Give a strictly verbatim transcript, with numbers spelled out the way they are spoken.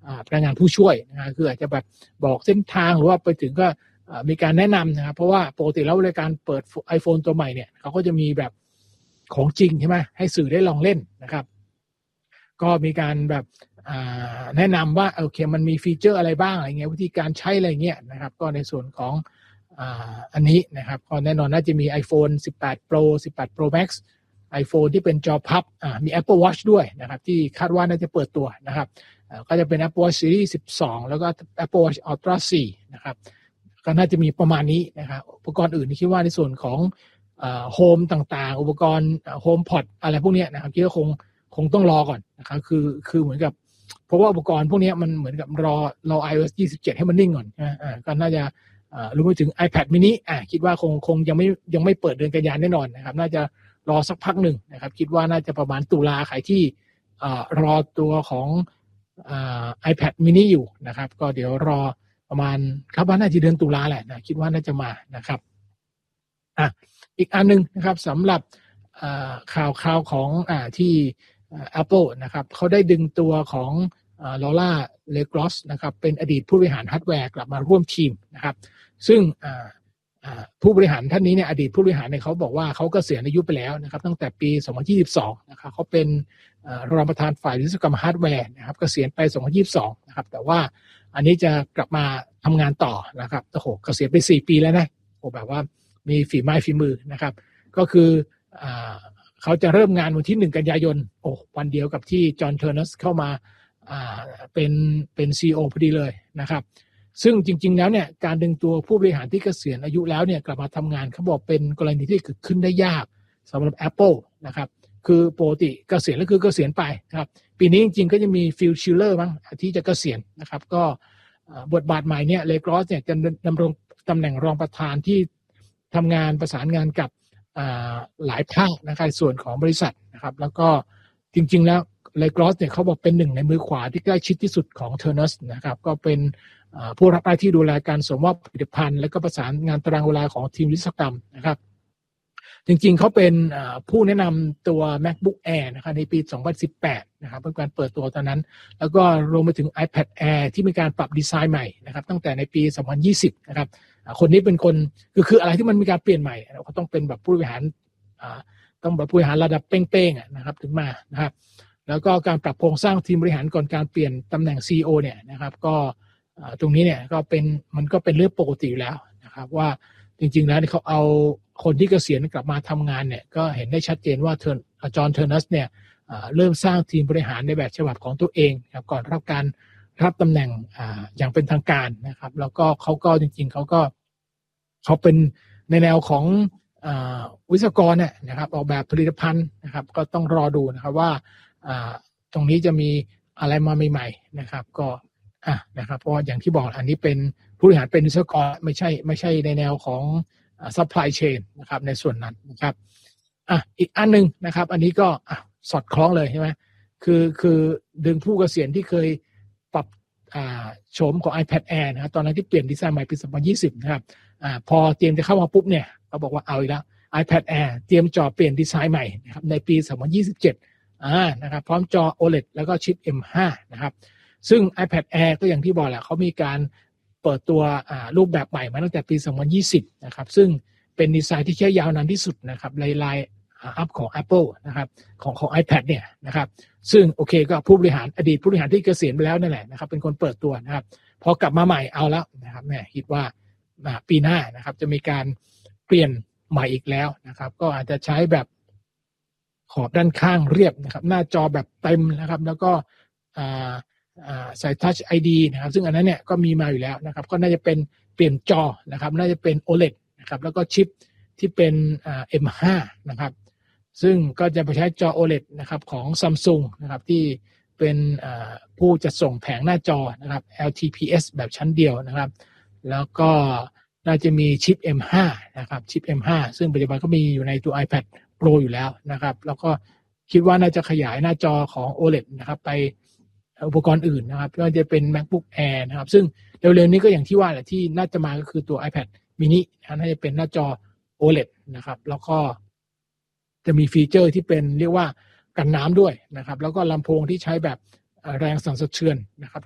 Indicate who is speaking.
Speaker 1: พนักงานผู้ช่วยนะฮะคืออาจจะแบบบอกเส้นทางหรือว่าไปถึงก็มีการแนะนำนะครับเพราะว่าปกติแล้วในการเปิด iPhone ตัวใหม่เนี่ยเขาก็จะมีแบบของจริงใช่ไหมให้สื่อได้ลองเล่นนะครับก็มีการแบบแนะนำว่าโอเคมันมีฟีเจอร์อะไรบ้างอะไรเงี้ยวิธีการใช้อะไรเงี้ยนะครับก็ในส่วนของอันนี้นะครับก็แน่นอนน่าจะมี iPhone สิบแปด Pro สิบแปด Pro Max iPhone ที่เป็นจอพับมี Apple Watch ด้วยนะครับที่คาดว่าน่าจะเปิดตัวนะครับก็จะเป็น Apple Watch Series สิบสองแล้วก็ Apple Watch Ultra สี่นะครับก็น่าจะมีประมาณนี้นะครับอุปกรณ์อื่นที่คิดว่าในส่วนของโฮมต่างๆอุปกรณ์โฮมพอดอะไรพวกนี้นะครับคิดว่าคงคงต้องรอก่อนนะครับคือคือเหมือนกับเพราะว่าอุปกรณ์พวกนี้มันเหมือนกับรอรอ iOS ยี่สิบเจ็ดให้มันนิ่งก่อนนะอ่าก็น่าจะรวมไปถึง iPad mini อ่าคิดว่าคงคงยังไม่ยังไม่เปิดเดือนกันยายนแน่นอนนะครับน่าจะรอสักพักหนึ่งนะครับคิดว่าน่าจะประมาณตุลาใครที่รอตัวของอ่า iPad mini อยู่นะครับก็เดี๋ยวรอประมาณครับว่าน่าจะเดือนตุลาแหละนะคิดว่าน่าจะมานะครับอ่ะอีกอันนึงนะครับสำหรับข่าวข่าวของอ่าที่ Apple นะครับเขาได้ดึงตัวของลอร่าเลกรอสนะครับเป็นอดีตผู้บริหารฮาร์ดแวร์กลับมาร่วมทีมนะครับซึ่งผู้บริหารท่านนี้เนี่ยอดีตผู้บริหารเนี่ยเขาบอกว่าเขาเกษียณอายุไปแล้วนะครับตั้งแต่ปีสองพันยี่สิบสองนะครับเขาเป็นรองประธานฝ่ายวิศวกรรมฮาร์ดแวร์นะครับเกษียณไปสองพันยี่สิบสองนะครับแต่ว่าอันนี้จะกลับมาทำงานต่อนะครับโอ้โหเกษียณไปสี่ปีแล้วนะโอ้แบบว่ามีฝีไม้ฝีมือนะครับก็คือเขาจะเริ่มงานวันที่หนึ่งกันยายนโอ้วันเดียวกับที่จอห์นเทอร์เนสเข้ามาเป็นเป็น ซี อี โอ พอดีเลยนะครับซึ่งจริงๆแล้วเนี่ยการดึงตัวผู้บริหารที่เกษียณอายุแล้วเนี่ยกลับมาทำงานเขาบอกเป็นกรณีที่เกิดขึ้นได้ยากสำหรับ Apple นะครับคือปกติเกษียณแล้วคือเกษียณไปนะครับปีนี้จริงๆก็จะมีฟิลชิลเลอร์มั้งที่จะเกษียณนะครับก็บทบาทใหม่เนี่ยเลกรอสเนี่ยจะดำรงตำแหน่งรองประธานที่ทำงานประสานงานกับหลายภาคนะครับส่วนของบริษัทนะครับแล้วก็จริงๆแล้วเลกรอสเนี่ยเขาบอกเป็นหนึ่งในมือขวาที่ใกล้ชิดที่สุดของเทอร์เนสนะครับก็เป็นผู้รับหน้าที่ดูแลการส่งมอบผลิตภัณฑ์และก็ประสานงานตารางเวลาของทีมวิศวกรรมนะครับจริงๆเขาเป็นผู้แนะนำตัว MacBook Air นะครับในปีสองพันสิบแปดนะครับเป็นการเปิดตัวตอนนั้นแล้วก็รวมไปถึง iPad Air ที่มีการปรับดีไซน์ใหม่นะครับตั้งแต่ในปีสองพันยี่สิบนะครับคนนี้เป็นคนคือคืออะไรที่มันมีการเปลี่ยนใหม่เขาต้องเป็นแบบผู้บริหารต้องแบบผู้บริหารระดับเป้งๆนะครับถึงมานะครับแล้วก็การปรับโครงสร้างทีมบริหารก่อนการเปลี่ยนตำแหน่ง ซี อี โอ เนี่ยนะครับก็ตรงนี้เนี่ยก็เป็นมันก็เป็นเรื่องปกติอยู่แล้วนะครับว่าจริงๆแล้วเขาเอาคนที่เกษียณกลับมาทำงานเนี่ยก็เห็นได้ชัดเจนว่าเทอร์จอห์นเทอร์เนสเนี่ยเริ่มสร้างทีมบริหารในแบบฉบับของตัวเองครับก่อนรับการรับตำแหน่งอย่างเป็นทางการนะครับแล้วก็เขาก็จริงๆเขาก็เขาเป็นในแนวของวิศวกรเนี่ยนะครับออกแบบผลิตภัณฑ์นะครับก็ต้องรอดูนะครับว่าตรงนี้จะมีอะไรมาใหม่ๆนะครับก็อ่ะนะครับเพราะอย่างที่บอกอันนี้เป็นผู้บริหารเป็นวิศวกรไม่ใช่ไม่ใช่ในแนวของ supply chain นะครับในส่วนนั้นนะครับอ่ะอีกอันนึงนะครับอันนี้ก็อ่ะสอดคล้องเลยใช่ไหมคือคือดึงผู้เกษียณที่เคยปรับอ่าโฉมของ iPad Air นะครับตอนนั้นที่เปลี่ยนดีไซน์ใหม่ปีสองพันยี่สิบนะครับอ่าพอเตรียมจะเข้ามาปุ๊บเนี่ยเขาบอกว่าเอาอีกแล้ว iPad Air เตรียมจอเปลี่ยนดีไซน์ใหม่นะครับในปีสองพันยี่สิบเจ็ดอ่านะครับพร้อมจอ โอ แอล อี ดี แล้วก็ชิป เอ็ม ห้า นะครับซึ่ง iPad Air ก็อย่างที่บอกแหละเขามีการเปิดตัวอ่ารูปแบบใหม่มาตั้งแต่ปีสองพันยี่สิบนะครับซึ่งเป็นดีไซน์ที่ใช้ยาวนานที่สุดนะครับในไลน์อัพของ Apple นะครับของของ iPad เนี่ยนะครับซึ่งโอเคก็ผู้บริหารอดีตผู้บริหารที่เกษียณไปแล้วนั่นแหละนะครับเป็นคนเปิดตัวนะครับพอกลับมาใหม่เอาแล้วนะครับแม่คิดว่าปีหน้านะครับจะมีการเปลี่ยนใหม่อีกแล้วนะครับก็อาจจะใช้แบบขอบด้านข้างเรียบนะครับหน้าจอแบบเต็มนะครับแล้วก็ใส่ Touch ไอ ดี นะครับซึ่งอันนั้นเนี่ยก็มีมาอยู่แล้วนะครับก็น่าจะเป็นเปลี่ยนจอนะครับน่าจะเป็น โอ แอล อี ดี นะครับแล้วก็ชิปที่เป็น เอ็ม ห้า นะครับซึ่งก็จะไปใช้จอ โอ แอล อี ดี นะครับของ Samsung นะครับที่เป็นผู้จัดส่งแผงหน้าจอนะครับ แอล ที พี เอส แบบชั้นเดียวนะครับแล้วก็น่าจะมีชิป เอ็ม ห้า นะครับชิป เอ็ม ห้า ซึ่งปัจจุบันก็มีอยู่ในตัว iPad Pro อยู่แล้วนะครับแล้วก็คิดว่าน่าจะขยายหน้าจอของ โอ แอล อี ดี นะครับไปอุปกรณ์อื่นนะครับก็จะเป็น MacBook Air นะครับซึ่งเร็วๆนี้ก็อย่างที่ว่าแหละที่น่าจะมาก็คือตัว iPad mini น่าจะเป็นหน้าจอ โอ แอล อี ดี นะครับแล้วก็จะมีฟีเจอร์ที่เป็นเรียกว่ากันน้ำด้วยนะครับแล้วก็ลำโพงที่ใช้แบบแรงสั่นสะเทือนนะครับ